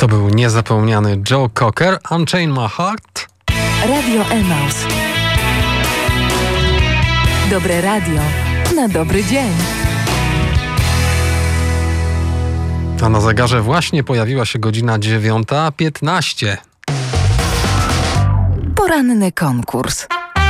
To był niezapomniany Joe Cocker, Unchain My Heart. Radio Emaus. Dobre radio na dobry dzień. A na zegarze właśnie pojawiła się godzina 9:15. Poranny konkurs.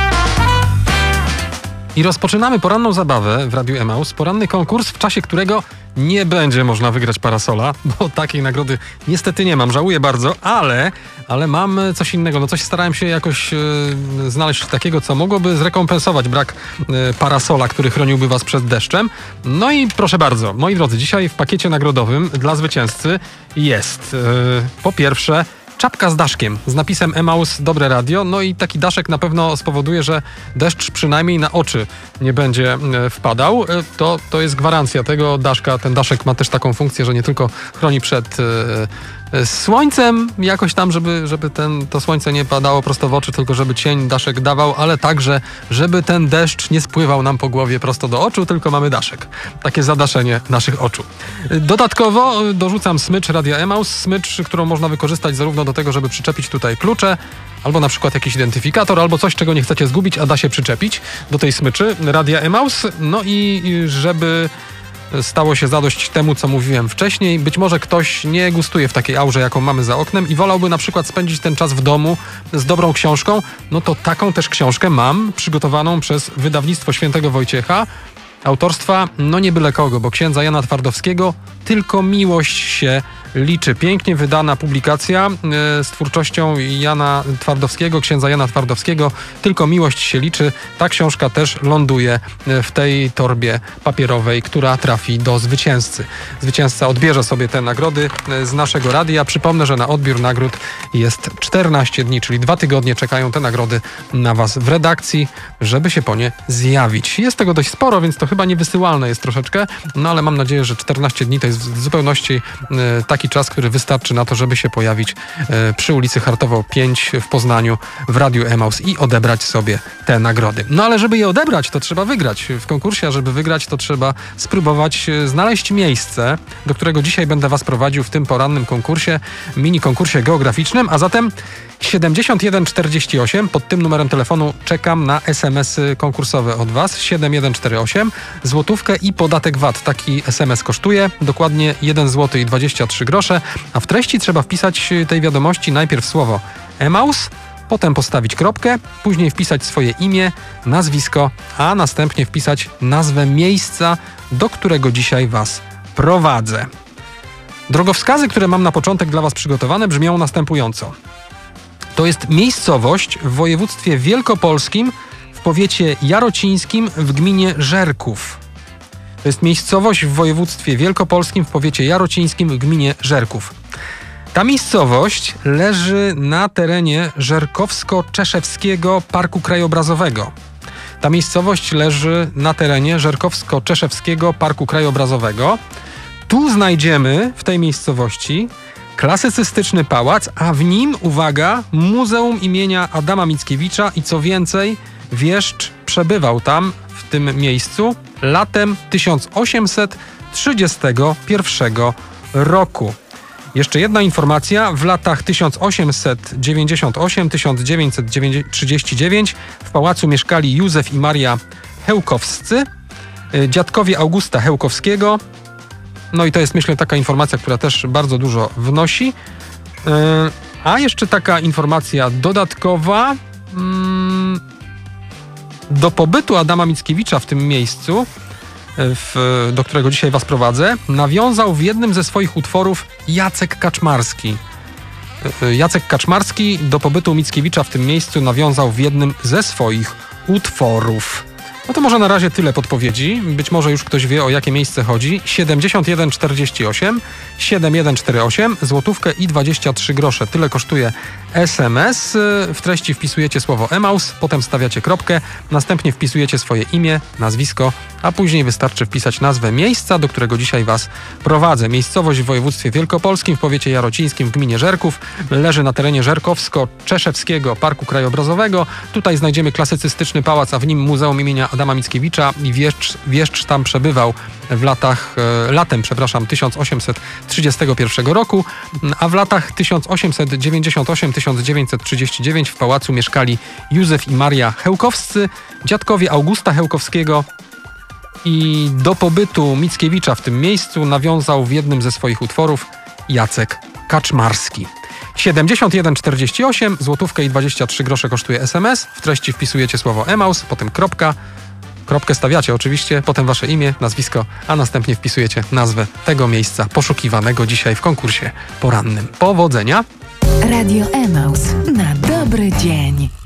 I rozpoczynamy poranną zabawę w Radiu Emaus. Poranny konkurs, w czasie którego nie będzie można wygrać parasola, bo takiej nagrody niestety nie mam. Żałuję bardzo, ale mam coś innego. No coś starałem się jakoś znaleźć takiego, co mogłoby zrekompensować brak parasola, który chroniłby was przed deszczem. No i proszę bardzo, moi drodzy, dzisiaj w pakiecie nagrodowym dla zwycięzcy jest po pierwsze czapka z daszkiem, z napisem Emaus Dobre Radio. No i taki daszek na pewno spowoduje, że deszcz przynajmniej na oczy nie będzie wpadał. To jest gwarancja tego daszka. Ten daszek ma też taką funkcję, że nie tylko chroni przed słońcem jakoś tam, żeby to słońce nie padało prosto w oczy, tylko żeby cień daszek dawał, ale także, żeby ten deszcz nie spływał nam po głowie prosto do oczu, tylko mamy daszek. Takie zadaszenie naszych oczu. Dodatkowo dorzucam smycz Radia Emaus, smycz, którą można wykorzystać zarówno do tego, żeby przyczepić tutaj klucze, albo na przykład jakiś identyfikator, albo coś, czego nie chcecie zgubić, a da się przyczepić do tej smyczy Radia Emaus. No i żeby stało się zadość temu, co mówiłem wcześniej. Być może ktoś nie gustuje w takiej aurze, jaką mamy za oknem i wolałby na przykład spędzić ten czas w domu z dobrą książką. No to taką też książkę mam, przygotowaną przez wydawnictwo Świętego Wojciecha. Autorstwa, no nie byle kogo, bo księdza Jana Twardowskiego. Tylko miłość się liczy. Pięknie wydana publikacja z twórczością Jana Twardowskiego, księdza Jana Twardowskiego. Tylko miłość się liczy. Ta książka też ląduje w tej torbie papierowej, która trafi do zwycięzcy. Zwycięzca odbierze sobie te nagrody z naszego radia. Przypomnę, że na odbiór nagród jest 14 dni, czyli 2 tygodnie czekają te nagrody na was w redakcji, żeby się po nie zjawić. Jest tego dość sporo, więc to chyba niewysyłalne jest troszeczkę, no ale mam nadzieję, że 14 dni to jest w zupełności taki czas, który wystarczy na to, żeby się pojawić przy ulicy Hartowo 5 w Poznaniu w Radiu Emaus i odebrać sobie te nagrody. No ale żeby je odebrać, to trzeba wygrać w konkursie, a żeby wygrać, to trzeba spróbować znaleźć miejsce, do którego dzisiaj będę was prowadził w tym porannym konkursie, mini konkursie geograficznym, a zatem 7148, pod tym numerem telefonu czekam na SMS-y konkursowe od was, 7148, złotówkę i podatek VAT. Taki SMS kosztuje, dokładnie 1 zł i 23 grosze, a w treści trzeba wpisać tej wiadomości najpierw słowo Emaus, potem postawić kropkę, później wpisać swoje imię, nazwisko, a następnie wpisać nazwę miejsca, do którego dzisiaj was prowadzę. Drogowskazy, które mam na początek dla was przygotowane, brzmią następująco. To jest miejscowość w województwie wielkopolskim, w powiecie jarocińskim, w gminie Żerków. To jest miejscowość w województwie wielkopolskim, w powiecie jarocińskim, w gminie Żerków. Ta miejscowość leży na terenie Żerkowsko-Czeszewskiego Parku Krajobrazowego. Ta miejscowość leży na terenie Żerkowsko-Czeszewskiego Parku Krajobrazowego. Tu znajdziemy, w tej miejscowości, klasycystyczny pałac, a w nim, uwaga, Muzeum imienia Adama Mickiewicza i co więcej, wieszcz przebywał tam, w tym miejscu, latem 1831 roku. Jeszcze jedna informacja, w latach 1898-1939 w pałacu mieszkali Józef i Maria Hełkowscy, dziadkowie Augusta Hełkowskiego. No i to jest, myślę, taka informacja, która też bardzo dużo wnosi. A jeszcze taka informacja dodatkowa. Do pobytu Adama Mickiewicza w tym miejscu, do którego dzisiaj was prowadzę, nawiązał w jednym ze swoich utworów Jacek Kaczmarski. Jacek Kaczmarski do pobytu Mickiewicza w tym miejscu nawiązał w jednym ze swoich utworów. No to może na razie tyle podpowiedzi. Być może już ktoś wie, o jakie miejsce chodzi. 7148, 7148, złotówkę i 23 grosze. Tyle kosztuje SMS. W treści wpisujecie słowo Emaus, potem stawiacie kropkę, następnie wpisujecie swoje imię, nazwisko, a później wystarczy wpisać nazwę miejsca, do którego dzisiaj was prowadzę. Miejscowość w województwie wielkopolskim, w powiecie jarocińskim, w gminie Żerków. Leży na terenie Żerkowsko-Czeszewskiego Parku Krajobrazowego. Tutaj znajdziemy klasycystyczny pałac, a w nim Muzeum imienia Adama Mickiewicza i wieszcz tam przebywał latem 1831 roku, a w latach 1898-1939 w pałacu mieszkali Józef i Maria Chełkowscy, dziadkowie Augusta Chełkowskiego, i do pobytu Mickiewicza w tym miejscu nawiązał w jednym ze swoich utworów Jacek Kaczmarski. 7148, złotówkę i 23 grosze kosztuje SMS. W treści wpisujecie słowo Emaus, potem kropkę stawiacie oczywiście, potem wasze imię, nazwisko, a następnie wpisujecie nazwę tego miejsca poszukiwanego dzisiaj w konkursie porannym. Powodzenia! Radio Emaus. Na dobry dzień.